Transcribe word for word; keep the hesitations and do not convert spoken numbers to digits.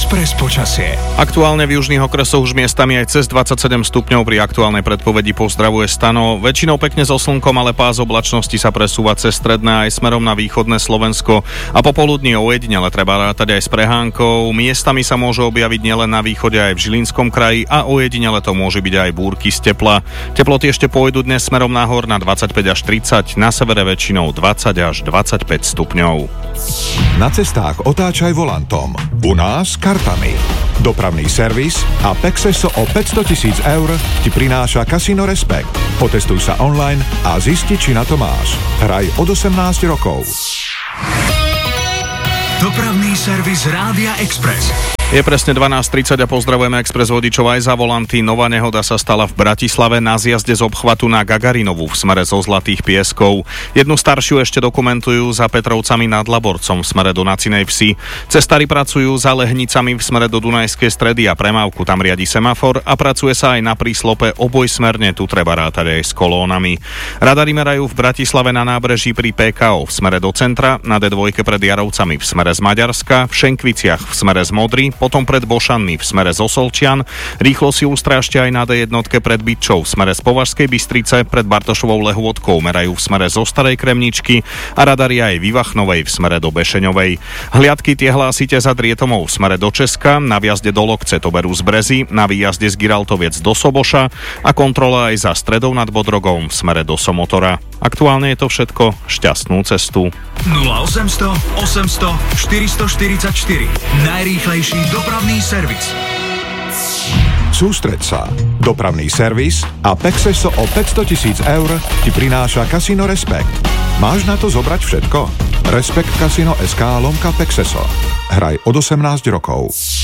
Express počasie. Aktuálne v južných okresoch už miestami aj cez dvadsaťsedem stupňov pri aktuálnej predpovedi pozdravuje Stano. Väčšinou pekne so slnkom, ale pás oblačnosti sa presúva cez stredné aj smerom na východné Slovensko. A popoludní ojedinele treba rátať aj s prehánkou. Miestami sa môžu objaviť nielen na východe, aj v Žilinskom kraji a ojedinele to môže byť aj búrky z tepla. Teploty ešte pôjdu dnes smerom nahor na dvadsaťpäť až tridsať, na severe väčšinou dvadsať až dvadsaťpäť stupňov. Na cestách otáčaj volantom. U nás kartami. Dopravný servis a Pexeso o päťsto tisíc eur ti prináša Casino Respect. Potestuj sa online a zisti, či na to máš. Hraj od osemnásť rokov. Dopravný servis Rádia Express. Je presne dvanásť tridsať a pozdravujeme Express vodičov aj za volanty. Nová nehoda sa stala v Bratislave na zjazde z obchvatu na Gagarinovu v smere zo Zlatých Pieskov. Jednu staršiu ešte dokumentujú za Petrovcami nad Laborcom v smere do Nacinej Vsi. Cestári pracujú za Lehnicami v smere do Dunajskej Stredy a premávku tam riadi semafor a pracuje sa aj na príslope obojsmerne, tu treba rátať aj s kolónami. Radary merajú v Bratislave na nábreží pri pé ká ó v smere do centra, na dé dva pred Jarovcami v smere z Maďarska, v Šenkviciach v smere z Modry, potom pred Bošanmi v smere z Osolčian, rýchlo si ustrážte aj na dé jedna pred Bytčou v smere z Považskej Bystrice, pred Bartošovou Lehôdkou merajú v smere zo Starej Kremničky a radary aj v Ivachnovej v smere do Bešeňovej. Hliadky tie hlásite za Drietomou v smere do Česka, na vjazde do Lokce to berú z Brezy, na výjazde z Giraltoviec do Soboša a kontrola aj za Stredou nad Bodrogom v smere do Somotora. Aktuálne je to všetko, šťastnú cestu. nula osemsto osemsto štyristoštyridsaťštyri. Najrýchlejší dopravný servis. Sústreď sa. Dopravný servis a Pexeso o päťsto tisíc eur ti prináša Casino Respect. Máš na to zobrať všetko? Respekt Casino es ká lomka Pexeso. Hraj od osemnásť rokov.